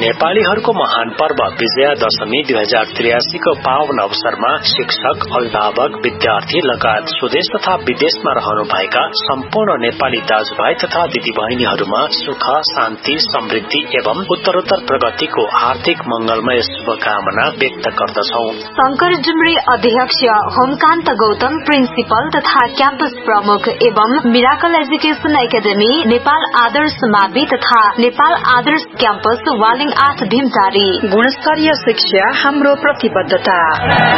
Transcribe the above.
नेपालीहरूको महान पर्व विजयादशमी 2083 को पावन अवसरमा शिक्षक, अभिभावक, विद्यार्थी लगायत स्वदेश तथा विदेशमा रहनुभएका सम्पूर्ण नेपाली दाजुभाइ तथा दिदीबहिनीहरूमा सुख, शान्ति, समृद्धि एवं उत्तरोत्तर प्रगतिको हार्दिक मंगलमय शुभकामना व्यक्त गर्दछौ। शंकर जुम्रे अध्यक्ष, होमकान्त गौतम प्रिन्सिपल तथा क्याम्पस प्रमुख एवं मिराकल एजुकेशन एकाडेमी, नेपाल आदर्श मावि तथा नेपाल आदर्श क्याम्पस वालिङ 8 भीमटारी। गुणस्तरीय शिक्षा हाम्रो प्रतिबद्धता।